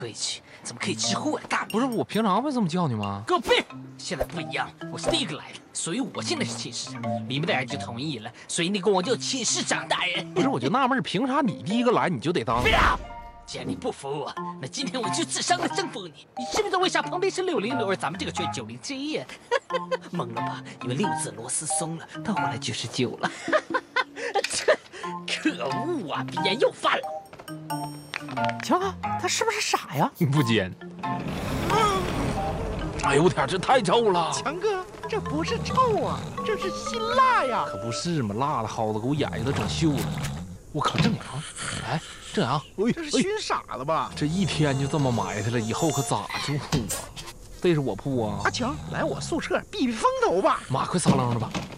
回去，怎么可以吃货的大名？ 不是我平常不这么叫你吗？ 给我闭！现在不一样，我是第一个来的，所以我现在是寝室长，你们大人就同意了，所以你跟我叫寝室长大人。 不是，我就纳闷，凭啥你第一个来你就得当？ 不要！既然你不服我，那今天我就智商的征服你。你知不知道为啥旁边是606，而咱们这个却907呀？懵了吧？因为6字螺丝松了，到后来99了。可恶啊！鼻炎又犯了。 强哥，他是不是傻呀？ 不尖。哎呦我天，这太臭了！ 强哥，这不是臭啊，这是辛辣呀！ 可不是嘛，辣的薅的给我眼睛都整锈了。我靠，正阳，哎，正阳， 这是熏傻了吧？ 这一天就这么埋汰了，以后可咋住啊？这是我铺啊！ 阿强，来我宿舍避避风头吧。 妈，快撒楞了吧！